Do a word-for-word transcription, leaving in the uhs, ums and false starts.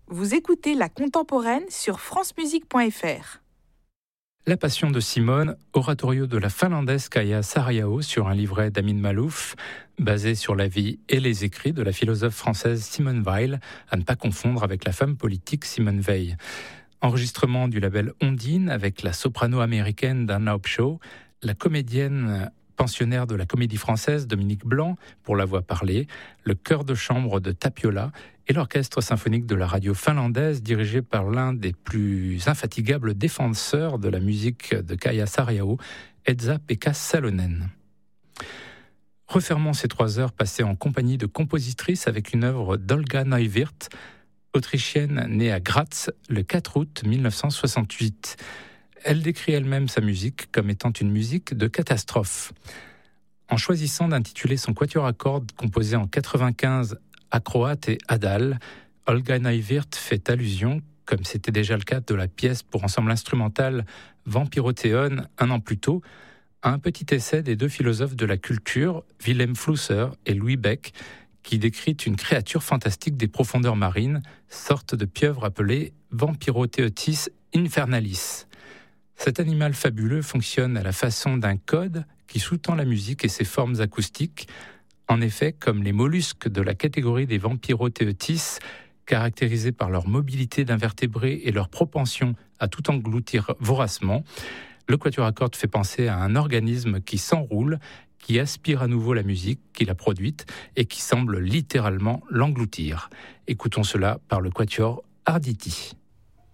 Vous écoutez La Contemporaine sur francemusique point f r. La Passion de Simone, oratorio de la finlandaise Kaija Saariaho sur un livret d'Amin Maalouf, basé sur la vie et les écrits de la philosophe française Simone Weil, à ne pas confondre avec la femme politique Simone Veil. Enregistrement du label Ondine avec la soprano américaine Dana Upshaw, la comédienne pensionnaire de la Comédie Française Dominique Blanc pour la voix parlée, le chœur de chambre de Tapiola et l'orchestre symphonique de la radio finlandaise dirigé par l'un des plus infatigables défenseurs de la musique de Kaija Saariaho, Esa-Pekka Salonen. Refermons ces trois heures passées en compagnie de compositrices avec une œuvre d'Olga Neuwirth, autrichienne née à Graz le quatre août mille neuf cent soixante-huit. Elle décrit elle-même sa musique comme étant une musique de catastrophe. En choisissant d'intituler son quatuor à cordes composé en quatre-vingt-quinze Acroate et Adal, Olga Neuwirth fait allusion, comme c'était déjà le cas de la pièce pour ensemble instrumental Vampyrothéon un an plus tôt, à un petit essai des deux philosophes de la culture, Wilhelm Flusser et Louis Beck, qui décrit une créature fantastique des profondeurs marines, sorte de pieuvre appelée Vampyrothéotis infernalis. Cet animal fabuleux fonctionne à la façon d'un code qui sous-tend la musique et ses formes acoustiques. En effet, comme les mollusques de la catégorie des Vampyrothéotis, caractérisés par leur mobilité d'invertébrés et leur propension à tout engloutir voracement, le quatuor à cordes fait penser à un organisme qui s'enroule, qui aspire à nouveau la musique qu'il a produite et qui semble littéralement l'engloutir. Écoutons cela par le quatuor Arditi.